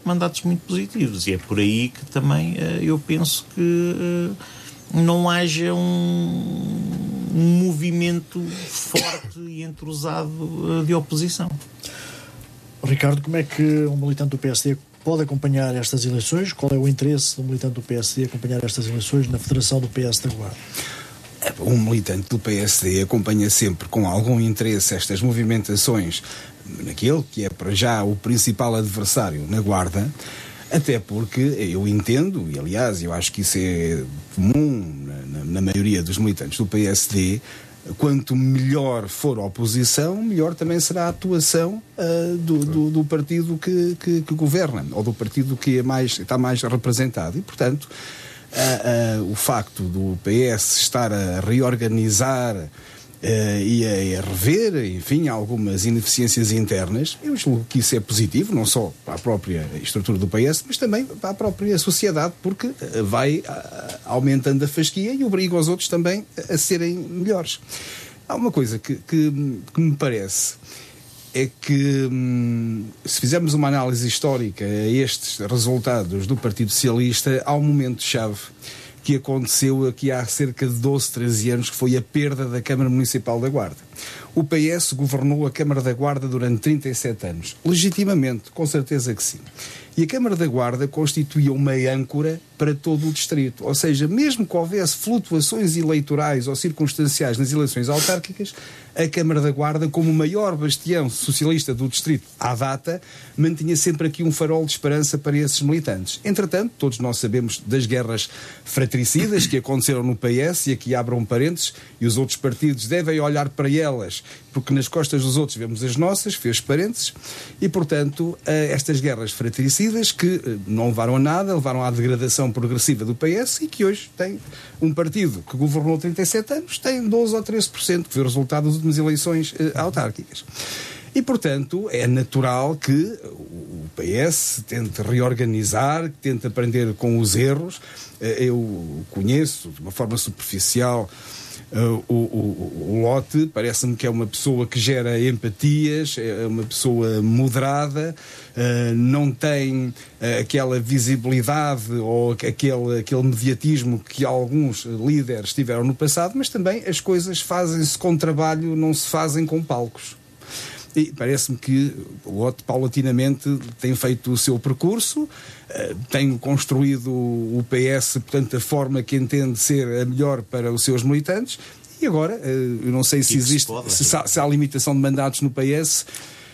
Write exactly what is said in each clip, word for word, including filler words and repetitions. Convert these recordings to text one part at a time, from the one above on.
mandatos muito positivos, e é por aí que também uh, eu penso que uh, não haja um, um movimento forte e entrosado uh, de oposição. Ricardo, como é que um militante do P S D pode acompanhar estas eleições? Qual é o interesse do militante do P S D acompanhar estas eleições na Federação do P S da Guarda? Um militante do P S D acompanha sempre com algum interesse estas movimentações naquele que é para já o principal adversário na Guarda, até porque eu entendo, e aliás eu acho que isso é comum na, na maioria dos militantes do P S D, quanto melhor for a oposição, melhor também será a atuação uh, do, do, do partido que, que, que governa, ou do partido que é mais, está mais representado. E, portanto, uh, uh, o facto do P S estar a reorganizar uh, e, a, e a rever, enfim, algumas ineficiências internas, eu julgo que isso é positivo, não só para a própria estrutura do P S, mas também para a própria sociedade, porque uh, vai uh, aumentando a fasquia e obriga os outros também a serem melhores. Há uma coisa que, que, que me parece, é que hum, se fizermos uma análise histórica a estes resultados do Partido Socialista, há um momento-chave que aconteceu aqui há cerca de doze, treze anos, que foi a perda da Câmara Municipal da Guarda. O P S governou a Câmara da Guarda durante trinta e sete anos. Legitimamente, com certeza que sim. E a Câmara da Guarda constituía uma âncora para todo o distrito. Ou seja, mesmo que houvesse flutuações eleitorais ou circunstanciais nas eleições autárquicas, a Câmara da Guarda, como o maior bastião socialista do distrito à data, mantinha sempre aqui um farol de esperança para esses militantes. Entretanto, todos nós sabemos das guerras fratricidas que aconteceram no P S, e aqui abram parênteses, e os outros partidos devem olhar para elas, porque nas costas dos outros vemos as nossas, fez parênteses, e portanto, estas guerras fratricidas que não levaram a nada, levaram à degradação progressiva do P S, e que hoje tem um partido que governou trinta e sete anos, tem doze ou treze por cento, que foi o resultado das últimas eleições eh, autárquicas. E, portanto, é natural que o P S tente reorganizar, que tente aprender com os erros. Eu conheço, de uma forma superficial, Uh, o, o, o Lote, parece-me que é uma pessoa que gera empatias, é uma pessoa moderada, uh, não tem uh, aquela visibilidade ou aquele, aquele mediatismo que alguns líderes tiveram no passado, mas também as coisas fazem-se com trabalho, não se fazem com palcos. E parece-me que o Lote paulatinamente tem feito o seu percurso, uh, tem construído o P S, portanto, da forma que entende ser a melhor para os seus militantes, e agora, uh, eu não sei se existe, se, se, há, se há limitação de mandatos no P S,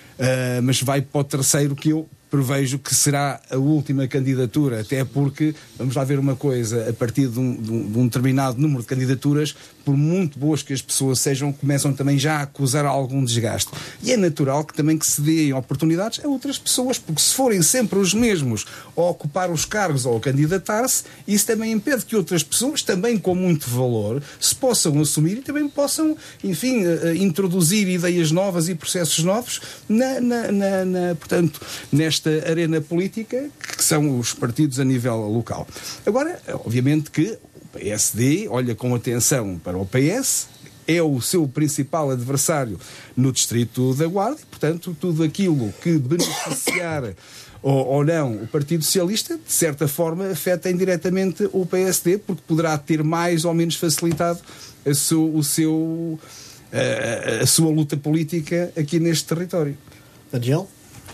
uh, mas vai para o terceiro, que eu prevejo que será a última candidatura, até porque, vamos lá ver uma coisa, a partir de um, de um, de um determinado número de candidaturas, por muito boas que as pessoas sejam, começam também já a acusar algum desgaste. E é natural que também que se deem oportunidades a outras pessoas, porque se forem sempre os mesmos a ocupar os cargos ou a candidatar-se, isso também impede que outras pessoas, também com muito valor, se possam assumir e também possam, enfim, introduzir ideias novas e processos novos na, na, na, na portanto, nesta esta arena política, que são os partidos a nível local. Agora, obviamente que o P S D olha com atenção para o P S, é o seu principal adversário no distrito da Guarda, e, portanto, tudo aquilo que beneficiar ou, ou não o Partido Socialista, de certa forma, afeta indiretamente o P S D, porque poderá ter mais ou menos facilitado a seu, o seu, a, a sua luta política aqui neste território. Daniel?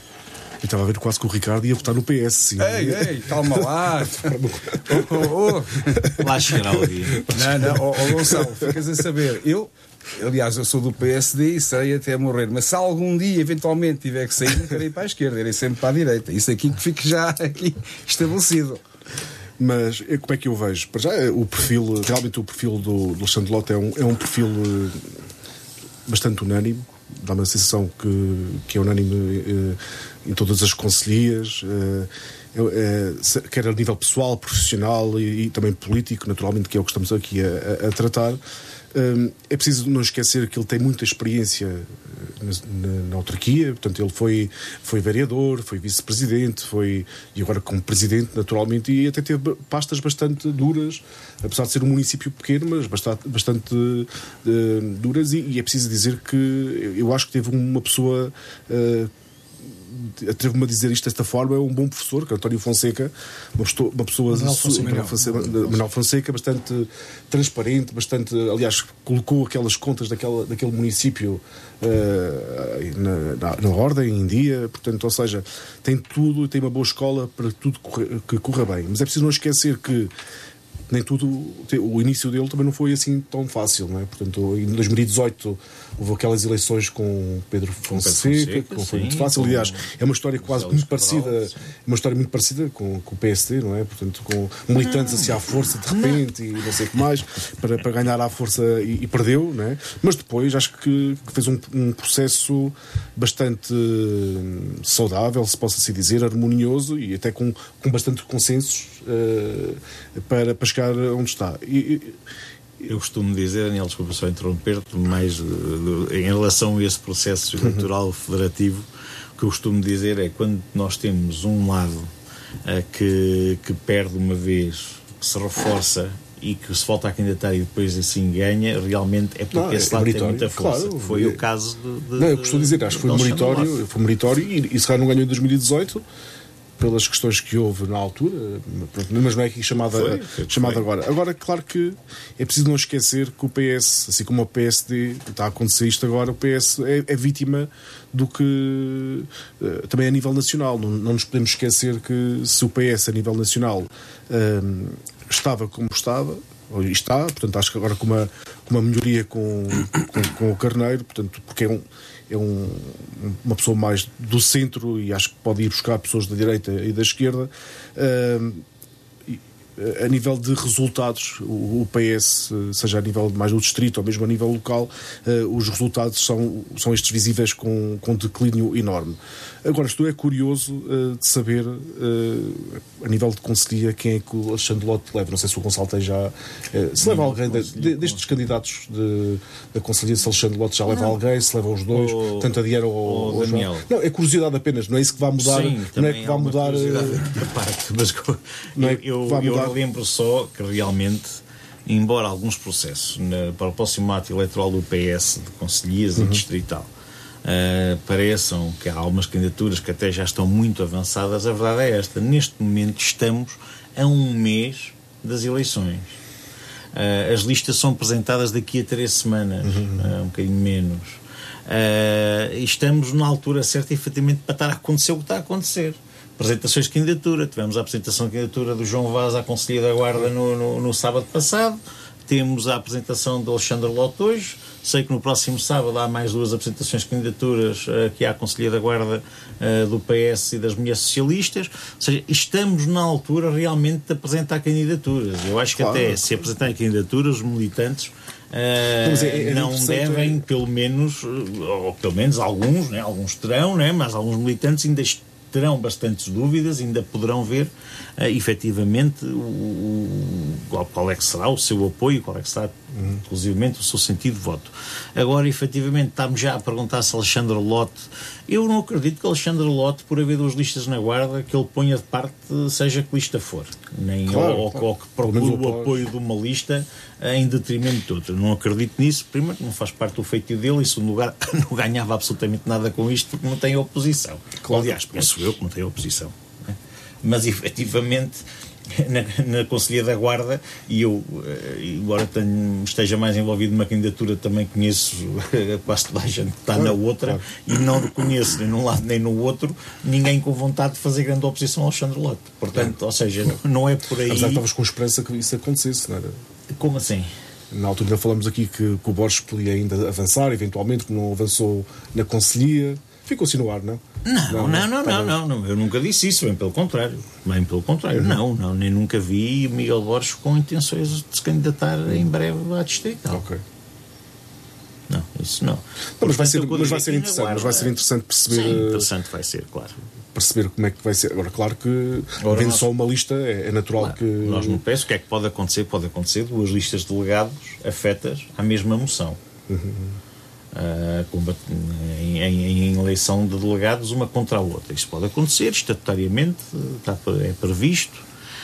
Eu estava a ver quase que o Ricardo ia votar no P S. Sim. Ei, ei, calma lá. oh, oh, oh. Lá chegará o dia. Não, não, oh, oh, Gonçalo, ficas a saber. Eu, aliás, eu sou do P S D e sei até morrer, mas se algum dia, eventualmente, tiver que sair, não quero ir para a esquerda, irei sempre para a direita. Isso aqui que fique já aqui estabelecido. Mas como é que eu vejo? Para já, o perfil, realmente o perfil do, do Alexandre Lote é um, é um perfil bastante unânime. Dá uma sensação que, que é unânime eh, em todas as conselhias, eh, eh, quer a nível pessoal, profissional e, e também político, naturalmente, que é o que estamos aqui a, a, a tratar. Eh, é preciso não esquecer que ele tem muita experiência na, na, na autarquia, portanto ele foi, foi vereador, foi vice-presidente, foi, e agora como presidente, naturalmente, e até teve pastas bastante duras, apesar de ser um município pequeno, mas bastante, bastante uh, duras, e, e é preciso dizer que eu acho que teve uma pessoa uh, atrevo-me a dizer isto desta forma, é um bom professor, que é António Fonseca, uma pessoa, uma pessoa Manuel Fonseca, Manuel Fonseca, Manuel Fonseca, bastante transparente, bastante, aliás, colocou aquelas contas daquela, daquele município uh, na, na, na ordem, em dia, portanto, ou seja, tem tudo, tem uma boa escola para tudo correr, que corra bem. Mas é preciso não esquecer que nem tudo, o início dele também não foi assim tão fácil, não é? Portanto, em dois mil e dezoito houve aquelas eleições com Pedro Fonseca, que não foi muito fácil. Aliás, é uma história quase muito parecida, uma história muito parecida com, com o P S D, não é? Portanto, com militantes assim à força de repente e não sei o que mais, para, para ganhar à força e, e perdeu, não é? Mas depois acho que, que fez um, um processo bastante saudável, se possa assim dizer, harmonioso e até com, com bastante consensos uh, para, para chegar onde está. E, eu costumo dizer, Daniel, desculpa só interromper-te, mais uh, em relação a esse processo eleitoral federativo, o que eu costumo dizer é quando nós temos um lado uh, que, que perde uma vez, que se reforça e que se volta a candidatar e depois assim ganha, realmente é porque não, esse é lado tem muita força. Claro, foi é... o caso de, de... Não, eu costumo dizer, acho que foi meritório, foi meritório e, e se calhar não ganhou em dois mil e dezoito pelas questões que houve na altura, mas não é aqui chamada, foi, foi, chamada foi. agora. Agora, claro que é preciso não esquecer que o P S, assim como o P S D, está a acontecer isto agora, o P S é, é vítima do que também a nível nacional. Não, não nos podemos esquecer que se o P S a nível nacional um, estava como estava, ou está, portanto acho que agora com uma, com uma melhoria com, com, com o Carneiro, portanto, porque é um é um, uma pessoa mais do centro e acho que pode ir buscar pessoas da direita e da esquerda. Uh, a nível de resultados, o, o P S, seja a nível mais do distrito ou mesmo a nível local, uh, os resultados são, são estes visíveis com, com declínio enorme. Agora, estou é curioso uh, de saber, uh, a nível de conselhia, quem é que o Alexandre Lote leva. Não sei se o Gonçalo tem já... Uh, se leva alguém de, de, destes candidatos de, da conselhia, se Alexandre Lote já leva não. alguém, se leva os dois, o, tanto a Diana ou o Daniel. Não, é curiosidade apenas, não é isso que vai mudar. Sim, não é que vai mudar... Parte, mas não é eu, eu, eu lembro só que realmente, embora alguns processos na, para o próximo ato eleitoral do P S, de conselhias uhum. e distrital, Uh, pareçam que há algumas candidaturas que até já estão muito avançadas, a verdade é esta: neste momento estamos a um mês das eleições. Uh, as listas são apresentadas daqui a três semanas, uhum. uh, um bocadinho menos. Uh, e estamos na altura certa, efetivamente, para estar a acontecer o que está a acontecer. Apresentações de candidatura. Tivemos a apresentação de candidatura do João Vaz à Conselhia da Guarda no, no, no sábado passado. Temos a apresentação de Alexandre Lote hoje. Sei que no próximo sábado há mais duas apresentações de candidaturas uh, que há a Conselhia da Guarda uh, do P S e das Mulheres Socialistas. Ou seja, estamos na altura realmente de apresentar candidaturas. Eu acho que claro. até se apresentarem candidaturas, os militantes uh, é, é não devem, é... pelo menos, ou pelo menos alguns, né, alguns terão, né, mas alguns militantes ainda terão bastantes dúvidas, ainda poderão ver uh, efetivamente o, o, qual é que será o seu apoio, qual é que será uhum. inclusivamente o seu sentido de voto. Agora, efetivamente, estamos já a perguntar se Alexandre Lote, eu não acredito que Alexandre Lote, por haver duas listas na Guarda, que ele ponha de parte, seja que lista for, nem claro, ou, claro. ou que procure o apoio de uma lista em detrimento de outra. Não acredito nisso. Primeiro, não faz parte do feitio dele, e em segundo lugar, não ganhava absolutamente nada com isto porque não tem oposição. Claro. Aliás, penso eu que não tem oposição. Né? Mas, efetivamente, na, na Conselhia da Guarda, e eu, embora tenho, esteja mais envolvido numa candidatura, também conheço quase toda a gente que está claro, na outra, claro. E não reconheço nem num lado nem no outro ninguém com vontade de fazer grande oposição ao Alexandre Lote. Portanto, é. ou seja, não é por aí... Apesar que estavas com esperança que isso acontecesse, não era? Como assim? Na altura ainda falamos aqui que, que o Borges podia ainda avançar, eventualmente, que não avançou na Conselhia. Ficou-se no ar, não? Não, não, não, não, não, não, não. Eu nunca disse isso, bem pelo contrário. Bem pelo contrário, uhum. não, não, nem nunca vi Miguel Borges com intenções de se candidatar em breve à distrital. Ok. Não, isso não. não mas vai ser, mas vai ser interessante, guarda, mas vai ser interessante perceber. Sim, interessante vai ser, claro. Perceber como é que vai ser. Agora, claro que vendo nós, só uma lista é, é natural claro, que. Nós não penso o que é que pode acontecer, pode acontecer duas listas de delegados afetas à mesma moção. Uhum. Uh, em, em, em eleição de delegados uma contra a outra. Isso pode acontecer, estatutariamente está, é previsto.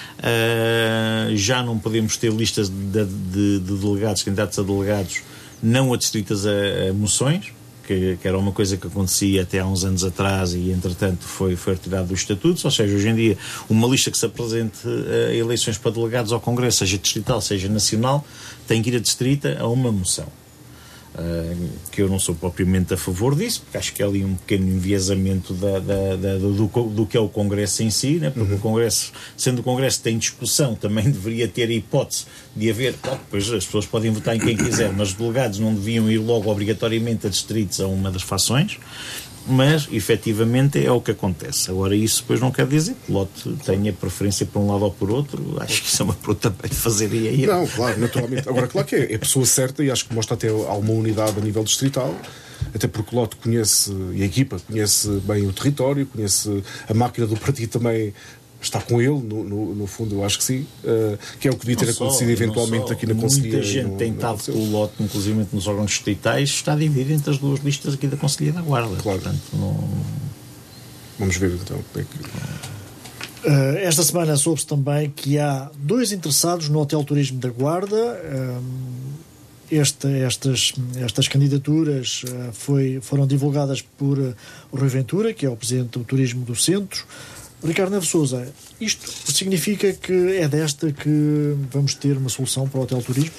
Uh, já não podemos ter listas de, de, de delegados, candidatos a delegados não adstritas a, a moções, que, que era uma coisa que acontecia até há uns anos atrás e, entretanto, foi, foi retirado dos estatutos. Ou seja, hoje em dia, uma lista que se apresente a eleições para delegados ao Congresso, seja distrital, seja nacional, tem que ir adstrita a uma moção. Uh, que eu não sou propriamente a favor disso, porque acho que é ali um pequeno enviesamento da, da, da, do, do que é o Congresso em si, né? Porque uhum. o Congresso, sendo o Congresso tem discussão, também deveria ter a hipótese de haver, claro, depois as pessoas podem votar em quem quiser, mas os delegados não deviam ir logo obrigatoriamente adstritos a uma das fações. Mas, efetivamente, é o que acontece. Agora, isso depois não quer dizer que o lote tenha preferência por um lado ou por outro. Acho que isso é uma pergunta também de fazer e aí. Não, claro, naturalmente. Agora, claro que é, é a pessoa certa e acho que mostra até alguma unidade a nível distrital, até porque o lote conhece, e a equipa conhece bem o território, conhece a máquina do partido também. Está com ele, no, no, no fundo, eu acho que sim, uh, que é o que devia ter não acontecido só, eventualmente aqui na Conselhia. Muita gente tem estado com o lote, inclusive nos órgãos distritais, está dividido entre as duas listas aqui da Conselhia da Guarda. Claro. Portanto, não... Vamos ver então. É que... uh, esta semana soube-se também que há dois interessados no Hotel Turismo da Guarda. Uh, Esta, estas, estas candidaturas uh, foi, foram divulgadas por uh, o Rui Ventura, que é o Presidente do Turismo do Centro. Ricardo Neves Sousa, isto significa que é desta que vamos ter uma solução para o Hotel Turismo?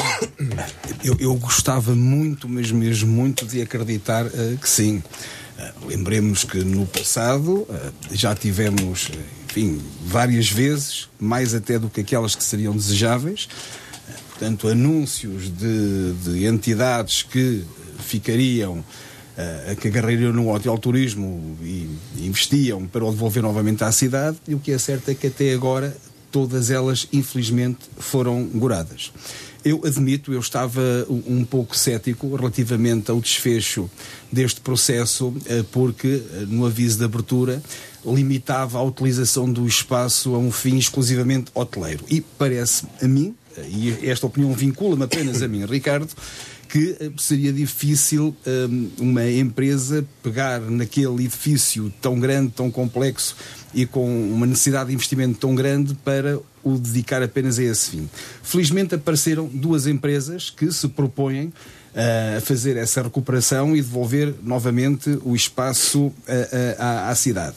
Eu, eu gostava muito, mas mesmo muito, de acreditar uh, que sim. Uh, lembremos que no passado uh, já tivemos, enfim, várias vezes, mais até do que aquelas que seriam desejáveis, uh, portanto, anúncios de, de entidades que ficariam Uh, que agarrariam no Hotel Turismo e investiam para o devolver novamente à cidade, e o que é certo é que até agora todas elas, infelizmente, foram goradas. Eu admito, eu estava um, um pouco cético relativamente ao desfecho deste processo, uh, porque uh, no aviso de abertura limitava a utilização do espaço a um fim exclusivamente hoteleiro. E parece a mim, uh, e esta opinião vincula-me apenas a mim, Ricardo, que seria difícil um, uma empresa pegar naquele edifício tão grande, tão complexo e com uma necessidade de investimento tão grande para o dedicar apenas a esse fim. Felizmente apareceram duas empresas que se propõem uh, a fazer essa recuperação e devolver novamente o espaço uh, uh, à, à cidade.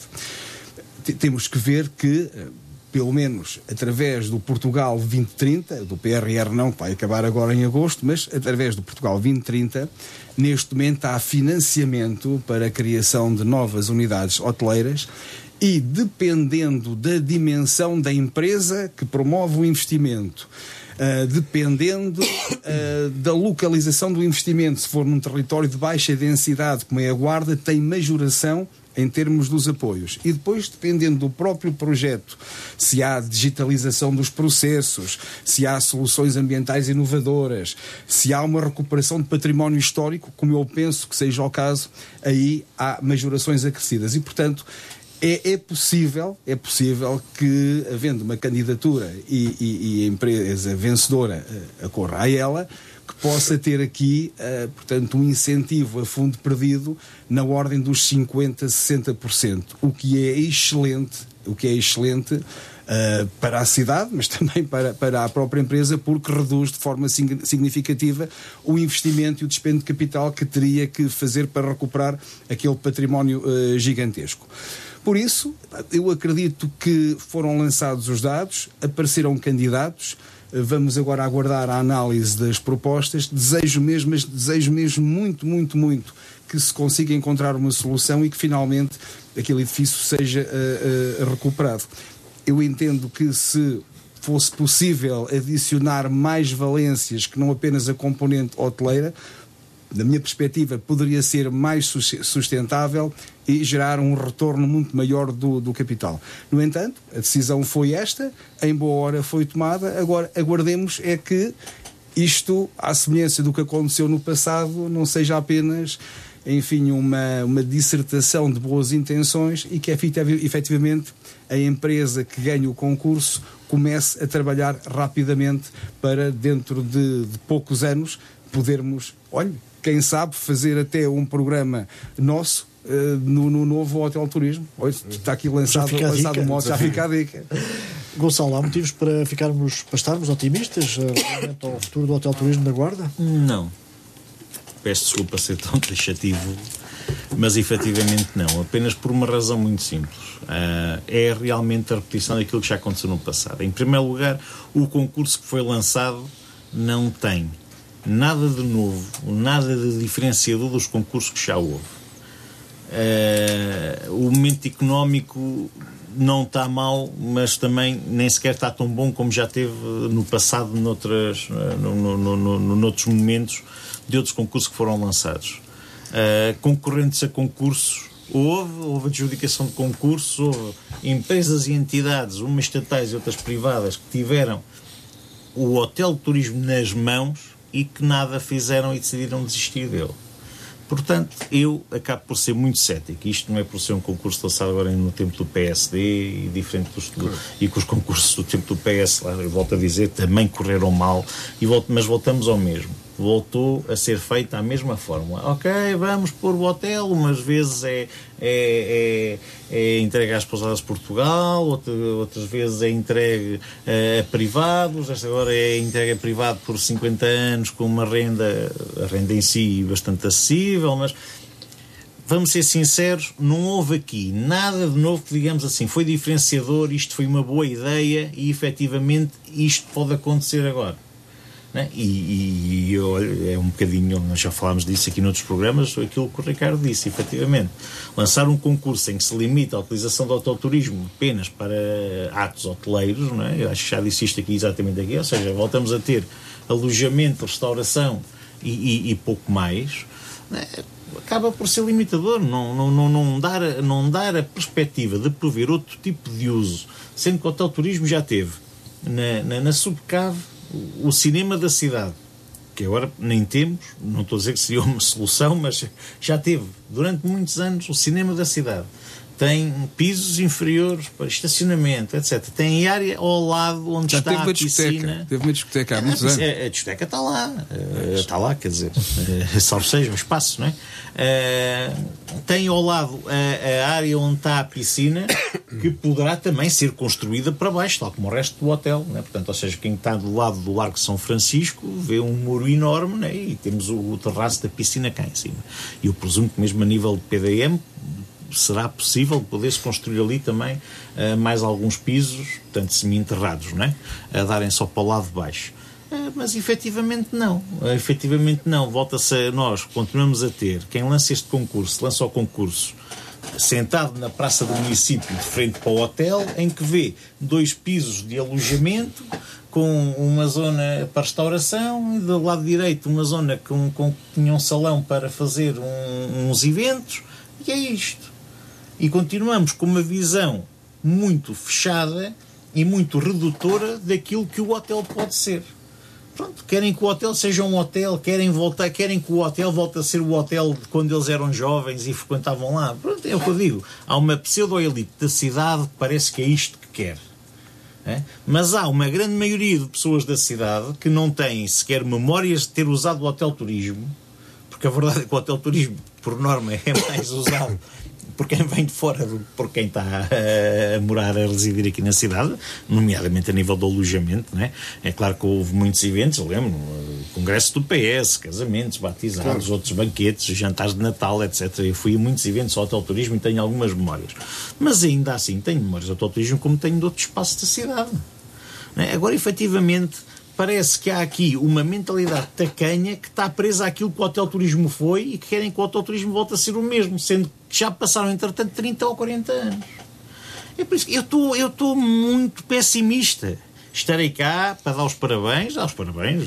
T- temos que ver que... Uh, pelo menos através do Portugal vinte trinta, do P R R não, que vai acabar agora em agosto, mas através do Portugal vinte trinta, neste momento há financiamento para a criação de novas unidades hoteleiras e, dependendo da dimensão da empresa que promove o investimento, Uh, dependendo uh, da localização do investimento, se for num território de baixa densidade, como é a Guarda, tem majoração em termos dos apoios. E depois, dependendo do próprio projeto, se há digitalização dos processos, se há soluções ambientais inovadoras, se há uma recuperação de património histórico, como eu penso que seja o caso, aí há majorações acrescidas. E, portanto, É, é possível, é possível que, havendo uma candidatura e, e, e a empresa vencedora uh, acorra a ela, que possa ter aqui, uh, portanto, um incentivo a fundo perdido na ordem dos cinquenta por cento, sessenta por cento, o que é excelente, o que é excelente uh, para a cidade, mas também para, para a própria empresa, porque reduz de forma significativa o investimento e o dispêndio de capital que teria que fazer para recuperar aquele património uh, gigantesco. Por isso, eu acredito que foram lançados os dados, apareceram candidatos, vamos agora aguardar a análise das propostas. Desejo mesmo, mas desejo mesmo muito, muito, muito que se consiga encontrar uma solução e que finalmente aquele edifício seja uh, uh, recuperado. Eu entendo que se fosse possível adicionar mais valências que não apenas a componente hoteleira, da minha perspectiva, poderia ser mais sustentável e gerar um retorno muito maior do, do capital. No entanto, a decisão foi esta, em boa hora foi tomada, agora aguardemos é que isto, à semelhança do que aconteceu no passado, não seja apenas, enfim, uma, uma dissertação de boas intenções e que efetivamente a empresa que ganha o concurso comece a trabalhar rapidamente para, dentro de, de poucos anos, podermos, olha, quem sabe fazer até um programa nosso uh, no, no novo Hotel Turismo. Olha, está aqui lançado, lançado um modo, já fica a dica. Gonçalo, há motivos para ficarmos, para estarmos otimistas uh, ao futuro do Hotel Turismo da Guarda? Não. peço desculpa ser tão taxativo, mas efetivamente não, apenas por uma razão muito simples. Uh, é realmente a repetição daquilo que já aconteceu no passado. Em primeiro lugar, o concurso que foi lançado não tem nada de novo, nada de diferenciador dos concursos que já houve. Uh, o momento económico não está mal, mas também nem sequer está tão bom como já teve no passado, noutras, no, no, no, no, noutros momentos de outros concursos que foram lançados. Uh, concorrentes a concursos houve, houve adjudicação de concursos, houve empresas e entidades, umas estatais e outras privadas, que tiveram o hotel de turismo nas mãos e que nada fizeram e decidiram desistir dele. Portanto, eu acabo por ser muito cético. Isto não é por ser um concurso lançado agora no tempo do P S D e diferente dos, do, e que os concursos do tempo do P S, lá, eu volto a dizer, também correram mal, e volto, mas voltamos ao mesmo. Voltou a ser feita a mesma fórmula. Ok, vamos pôr o hotel, umas vezes é, é, é, é entregue às pousadas de Portugal, outra, outras vezes é entregue a, a privados, esta agora é entregue a privado por cinquenta anos com uma renda, a renda em si bastante acessível, mas vamos ser sinceros, não houve aqui nada de novo que digamos assim, foi diferenciador, isto foi uma boa ideia e efetivamente isto pode acontecer agora. Né? E, e, e olha, é um bocadinho, nós já falámos disso aqui noutros programas, aquilo que o Ricardo disse, efetivamente. Lançar um concurso em que se limita a utilização do autoturismo apenas para atos hoteleiros, não é? Eu acho que já disse isto aqui exatamente aqui, ou seja, voltamos a ter alojamento, restauração e, e, e pouco mais, né? Acaba por ser limitador, não, não, não, não, dar, não dar a perspectiva de prover outro tipo de uso, sendo que o autoturismo já teve na, na, na subcave o cinema da cidade, que agora nem temos, não estou a dizer que seria uma solução, mas já teve durante muitos anos o cinema da cidade. Tem pisos inferiores para estacionamento, etcétera. Tem área ao lado onde já está teve a uma piscina. Discoteca. Teve uma discoteca há a, muitos a, anos. A, a discoteca está lá. Uh, está lá, quer dizer, uh, salvo seja um espaço, não é? Uh, tem ao lado a, a área onde está a piscina, que poderá também ser construída para baixo, tal como o resto do hotel, não é? Portanto, ou seja, quem está do lado do Largo São Francisco vê um muro enorme, não é? E temos o, o terraço da piscina cá em cima. E eu presumo que mesmo a nível de P D M será possível poder-se construir ali também uh, mais alguns pisos, portanto semi-enterrados, não é? A darem só para o lado de baixo. Uh, mas efetivamente não. Uh, efetivamente não. Volta-se a nós, continuamos a ter quem lança este concurso, lança o concurso sentado na praça do município de frente para o hotel, em que vê dois pisos de alojamento com uma zona para restauração e do lado direito uma zona com, com tinha um salão para fazer um, uns eventos, e é isto. E continuamos com uma visão muito fechada e muito redutora daquilo que o hotel pode ser. Pronto, querem que o hotel seja um hotel, querem, voltar, querem que o hotel volte a ser o hotel de quando eles eram jovens e frequentavam lá. Pronto, é o que eu digo. Há uma pseudo-elite da cidade que parece que é isto que quer. É? Mas há uma grande maioria de pessoas da cidade que não têm sequer memórias de ter usado o hotel turismo, porque a verdade é que o hotel turismo, por norma, é mais usado por quem vem de fora do que por quem está a, a morar, a residir aqui na cidade, nomeadamente a nível do alojamento, não é? É claro que houve muitos eventos, eu lembro, congresso do P S, casamentos, batizados, claro, outros banquetes, jantares de Natal, etcétera. Eu fui a muitos eventos ao autoturismo e tenho algumas memórias. Mas ainda assim tenho memórias do autoturismo como tenho de outros espaços da cidade. Não é? Agora, efetivamente, parece que há aqui uma mentalidade tacanha que está presa àquilo que o hotel turismo foi e que querem que o hotel turismo volte a ser o mesmo, sendo que já passaram, entretanto, trinta ou quarenta anos. É por isso que eu estou eu estou muito pessimista. Estarei cá para dar os parabéns, dar os parabéns,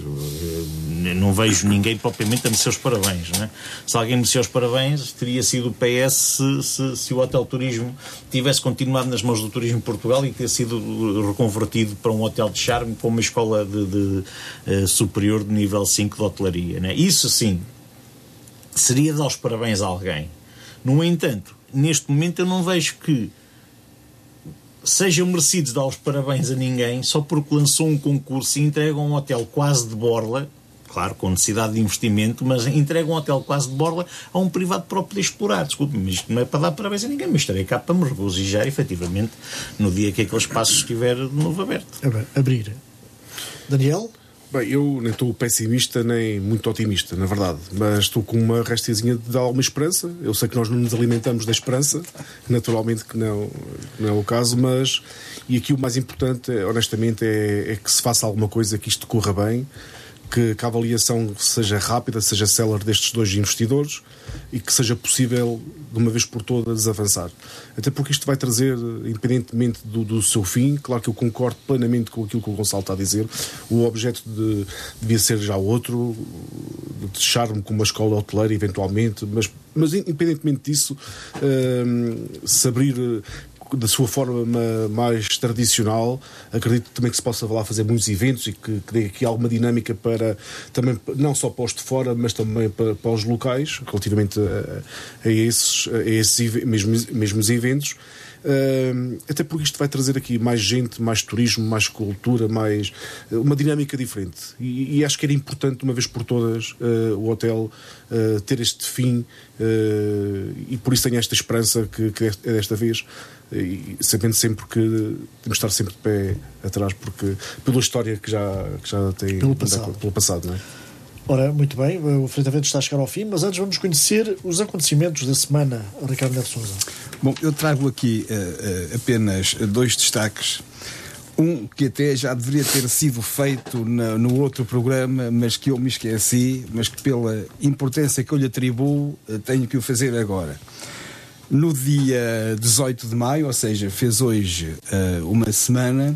eu não vejo ninguém propriamente a merecer os parabéns, não é? Se alguém merecer os parabéns, teria sido o P S se, se, se o Hotel Turismo tivesse continuado nas mãos do Turismo de Portugal e ter sido reconvertido para um hotel de charme com uma escola de, de, uh, superior de nível cinco de hotelaria, não é? Isso sim, seria dar os parabéns a alguém. No entanto, neste momento eu não vejo que sejam merecidos dar os parabéns a ninguém só porque lançou um concurso e entrega um hotel quase de borla, claro, com necessidade de investimento, mas entrega um hotel quase de borla a um privado para o poder explorar. Desculpe, mas isto não é para dar parabéns a ninguém, mas estarei cá para me regozijar efetivamente no dia que aquele espaço estiver de novo aberto. Abrir. Daniel? Bem, eu nem estou pessimista nem muito otimista, na verdade, mas estou com uma restezinha de alguma esperança. Eu sei que nós não nos alimentamos da esperança, naturalmente que não, que não é o caso, mas e aqui o mais importante, honestamente, é, é que se faça alguma coisa, que isto corra bem, que, que a avaliação seja rápida, seja célere destes dois investidores e que seja possível, de uma vez por todas, avançar. Até porque isto vai trazer, independentemente do, do seu fim, claro que eu concordo plenamente com aquilo que o Gonçalo está a dizer, o objeto de, devia ser já outro, de deixar-me com uma escola hoteleira, eventualmente, mas, mas independentemente disso, uh, se abrir da sua forma mais tradicional, acredito também que se possa lá fazer muitos eventos e que, que dê aqui alguma dinâmica para, também, não só para os de fora, mas também para, para os locais, relativamente a, a esses, a esses mesmos, mesmos eventos. Uh, até porque isto vai trazer aqui mais gente, mais turismo, mais cultura, mais uma dinâmica diferente e, e acho que era importante, uma vez por todas, uh, o hotel uh, ter este fim, uh, e por isso tenho esta esperança que, que é desta vez, e sabendo sempre que temos de estar sempre de pé atrás, porque pela história que já, que já tem pelo passado, pelo passado, não é? Ora, muito bem, o enfrentamento está a chegar ao fim, mas antes vamos conhecer os acontecimentos da semana, Ricardo Neto Sousa. Bom, eu trago aqui uh, uh, apenas dois destaques. Um que até já deveria ter sido feito na, no outro programa, mas que eu me esqueci, mas que pela importância que eu lhe atribuo, uh, tenho que o fazer agora. No dia dezoito de maio, ou seja, fez hoje uh, uma semana,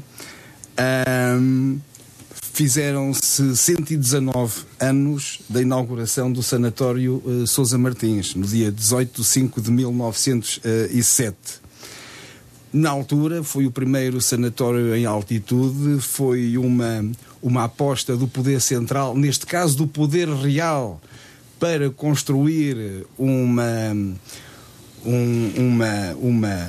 um, fizeram-se cento e dezanove anos da inauguração do sanatório uh, Sousa Martins, no dia dezoito de cinco de mil novecentos e sete. Na altura, foi o primeiro sanatório em altitude, foi uma, uma aposta do poder central, neste caso do poder real, para construir uma... Um, uma... uma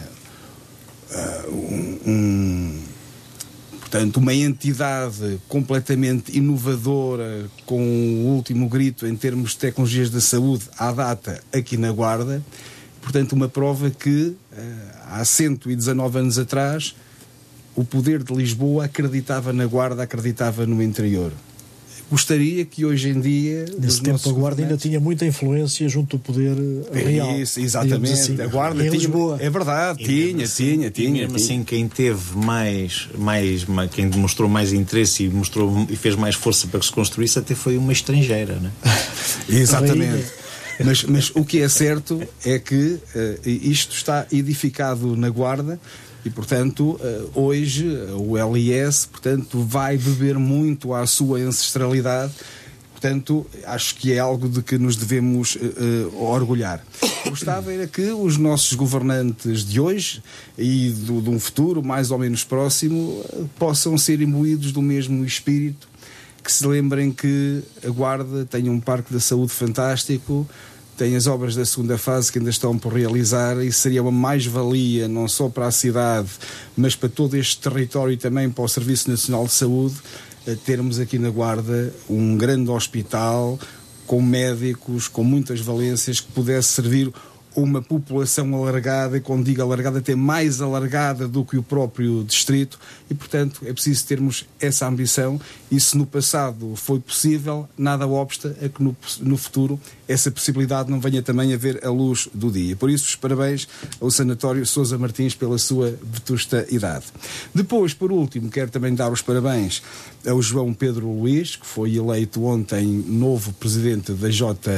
uh, um, um Portanto, uma entidade completamente inovadora, com o último grito em termos de tecnologias da saúde à data aqui na Guarda. Portanto, uma prova que há cento e dezanove anos atrás o poder de Lisboa acreditava na Guarda, acreditava no interior. Gostaria que hoje em dia... Nesse tempo a Guarda ainda tinha muita influência junto do poder real. É isso, exatamente. Assim, a Guarda em tinha, Lisboa. É verdade, tinha, assim, tinha, tinha. E mesmo tinha. assim, quem teve mais, mais, quem demonstrou mais interesse e, mostrou, e fez mais força para que se construísse até foi uma estrangeira, não é? Exatamente. Mas, mas o que é certo é que uh, isto está edificado na Guarda. E, portanto, hoje o L I S, portanto, vai beber muito à sua ancestralidade. Portanto, acho que é algo de que nos devemos uh, orgulhar. Gostava era que os nossos governantes de hoje e do, de um futuro mais ou menos próximo uh, possam ser imbuídos do mesmo espírito, que se lembrem que a Guarda tem um parque da saúde fantástico, tem as obras da segunda fase que ainda estão por realizar e seria uma mais-valia não só para a cidade, mas para todo este território e também para o Serviço Nacional de Saúde, termos aqui na Guarda um grande hospital com médicos, com muitas valências, que pudesse servir uma população alargada, e quando digo alargada, até mais alargada do que o próprio distrito, e portanto é preciso termos essa ambição, e se no passado foi possível, nada obsta a que no, no futuro essa possibilidade não venha também a ver a luz do dia. Por isso, os parabéns ao Sanatório Sousa Martins pela sua vetusta idade. Depois, por último, quero também dar os parabéns ao João Pedro Luís, que foi eleito ontem novo presidente da J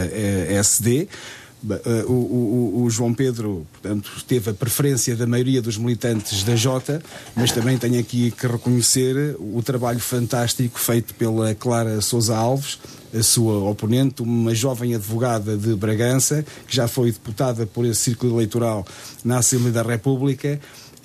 S D. O, o, o João Pedro, portanto, teve a preferência da maioria dos militantes da Jota, mas também tenho aqui que reconhecer o trabalho fantástico feito pela Clara Sousa Alves, a sua oponente, uma jovem advogada de Bragança, que já foi deputada por esse círculo eleitoral na Assembleia da República,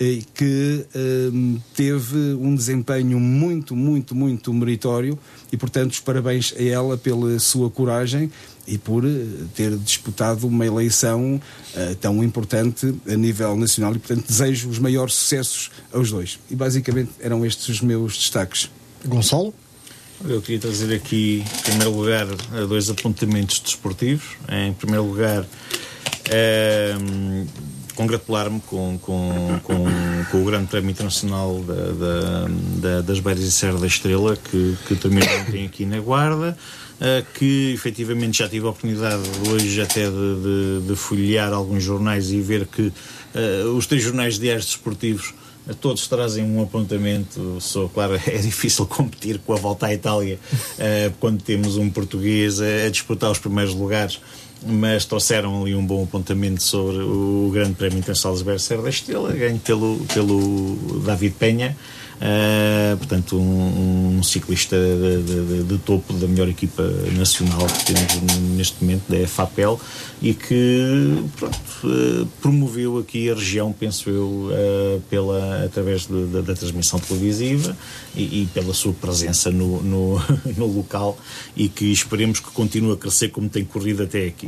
que um, teve um desempenho muito, muito, muito meritório, e portanto os parabéns a ela pela sua coragem e por ter disputado uma eleição uh, tão importante a nível nacional, e portanto desejo os maiores sucessos aos dois. E basicamente eram estes os meus destaques. Gonçalo? Eu queria trazer aqui, em primeiro lugar, dois apontamentos desportivos. Em primeiro lugar, um, congratular-me com, com, com, com o Grande Prémio Internacional da, da, da, das Beiras e Serra da Estrela, que, que terminou ontem aqui na Guarda, uh, que efetivamente já tive a oportunidade hoje até de, de, de folhear alguns jornais e ver que uh, os três jornais diários desportivos todos trazem um apontamento. Só, claro, é difícil competir com a Volta à Itália uh, quando temos um português a, a disputar os primeiros lugares, mas trouxeram ali um bom apontamento sobre o Grande Prémio Internacional das Beiras e Serra da Estrela, ganho pelo, pelo David Penha, uh, portanto um, um ciclista de, de, de topo da melhor equipa nacional que temos neste momento, da F A P E L, e que pronto, uh, promoveu aqui a região, penso eu, uh, pela, através de, de, da transmissão televisiva e, e pela sua presença no, no, no local, e que esperemos que continue a crescer como tem corrido até aqui.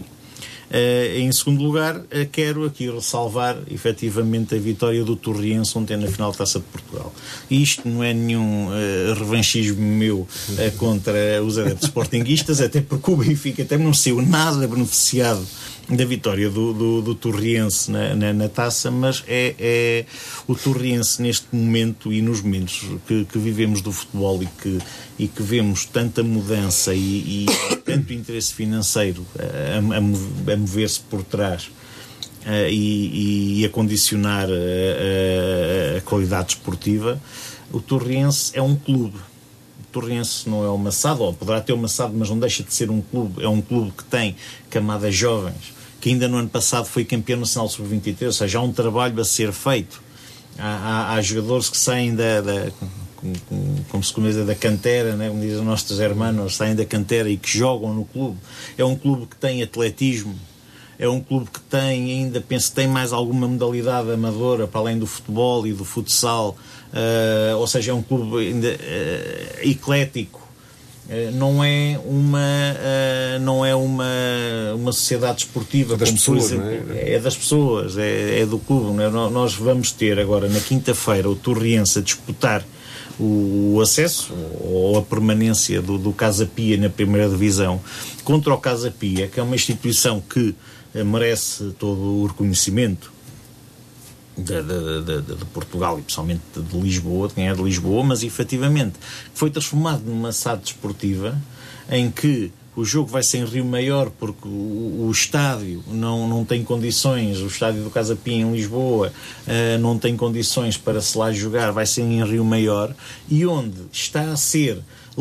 Uh, em segundo lugar, uh, quero aqui ressalvar efetivamente a vitória do Torriense ontem na final da Taça de Portugal. E isto não é nenhum uh, revanchismo meu uh, contra os adeptos sportinguistas, até porque o Benfica até não saiu nada beneficiado da vitória do, do, do Torriense na, na, na taça, mas é, é o Torriense neste momento e nos momentos que, que vivemos do futebol e que, e que vemos tanta mudança e, e tanto interesse financeiro a, a, a mover-se por trás uh, e, e a condicionar a, a, a qualidade desportiva. O Torriense é um clube. O Torriense não é o Massado, ou poderá ter o Massado, mas não deixa de ser um clube. É um clube que tem camadas jovens, que ainda no ano passado foi campeão nacional sub vinte e três, ou seja, há um trabalho a ser feito. Há, há, há jogadores que saem da, da como, como se começa da cantera, né? Como dizem os nossos hermanos, saem da cantera e que jogam no clube. É um clube que tem atletismo, é um clube que tem ainda, penso que tem mais alguma modalidade amadora para além do futebol e do futsal, uh, ou seja, é um clube ainda uh, eclético. Uh, não é uma uh, não é uma uma sociedade esportiva, é das como pessoas, por exemplo, não é? é das pessoas, é, é do clube, não é? Nós vamos ter agora na quinta-feira o Torriense a disputar o, o acesso ou a permanência do, do Casa Pia na primeira divisão contra o Casa Pia, que é uma instituição que uh, merece todo o reconhecimento De, de, de, de Portugal e principalmente de, de Lisboa, de quem é de Lisboa, mas efetivamente foi transformado numa S A D desportiva em que o jogo vai ser em Rio Maior porque o, o estádio não, não tem condições, o estádio do Casa Pia em Lisboa uh, não tem condições para se lá jogar, vai ser em Rio Maior, e onde está a ser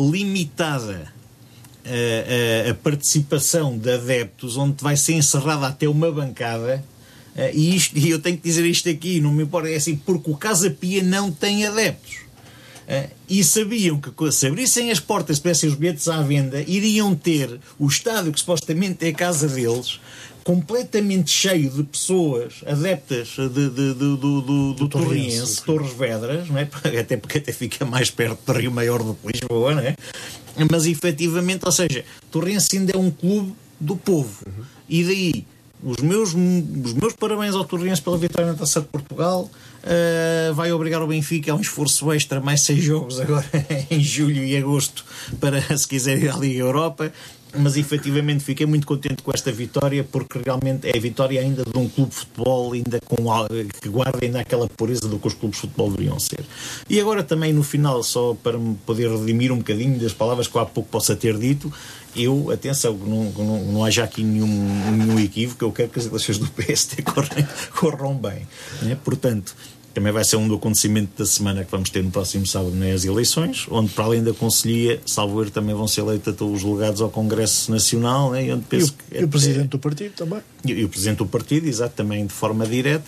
limitada a, a, a participação de adeptos, onde vai ser encerrada até uma bancada. Uh, e, isto, e eu tenho que dizer isto aqui, não me importa, é assim, porque o Casa Pia não tem adeptos. Uh, e sabiam que se abrissem as portas, se tivessem os bilhetes à venda, iriam ter o estádio, que supostamente é a casa deles, completamente cheio de pessoas adeptas de, de, de, do, do, do, do Torriense, Torres Vedras, não é? Até porque até fica mais perto de Rio Maior do que Lisboa, não é? Mas efetivamente, ou seja, Torriense ainda é um clube do povo. Uhum. E daí Os meus, os meus parabéns ao Torriense pela vitória na Taça de Portugal. Uh, vai obrigar o Benfica a um esforço extra, mais seis jogos agora em julho e agosto para, se quiser, ir à Liga Europa. Mas efetivamente fiquei muito contente com esta vitória, porque realmente é a vitória ainda de um clube de futebol ainda com, que guarda ainda aquela pureza do que os clubes de futebol deveriam ser. E agora também no final, só para me poder redimir um bocadinho das palavras que eu há pouco possa ter dito, eu, atenção, não, não, não haja aqui nenhum, nenhum equívoco, eu quero que as eleições do P S D corram, corram bem, né? Portanto, também vai ser um do acontecimento da semana que vamos ter no próximo sábado, né, as eleições, onde para além da Conselhia, salvo erro, também vão ser eleitos todos os delegados ao Congresso Nacional, né, onde penso e o, que e o Presidente do Partido também. E, e o Presidente do Partido, exato, também de forma direta,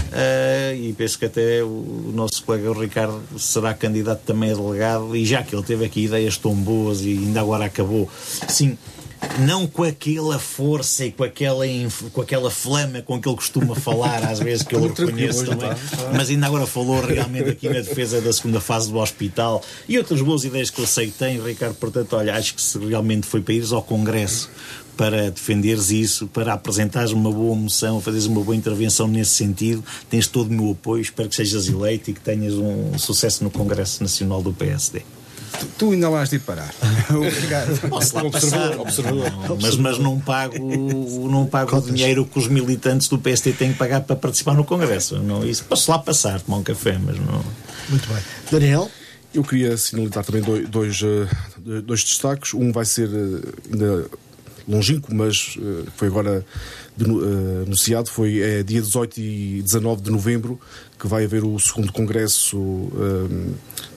uh, e penso que até o, o nosso colega o Ricardo será candidato também a delegado, e já que ele teve aqui ideias tão boas e ainda agora acabou, sim, não com aquela força e com aquela, com aquela flama com que ele costuma falar, às vezes, que eu o reconheço também, mas ainda agora falou realmente aqui na defesa da segunda fase do hospital e outras boas ideias que eu sei que tem, Ricardo. Portanto, olha, acho que se realmente foi para ires ao Congresso para defenderes isso, para apresentares uma boa moção, fazeres uma boa intervenção nesse sentido, tens todo o meu apoio, espero que sejas eleito e que tenhas um sucesso no Congresso Nacional do P S D. Tu ainda lá has de parar. Obrigado. Posso lá Observador, passar, observador. não, mas, mas não pago, não pago o dinheiro que os militantes do P S D têm que pagar para participar no Congresso. Não, isso posso lá passar, tomar um café, mas não. Muito bem. Daniel? Eu queria sinalizar também dois, dois, uh, dois destaques. Um vai ser uh, ainda longínquo, mas uh, foi agora uh, anunciado. Foi é, dia dezoito e dezanove de novembro que vai haver o segundo Congresso uh,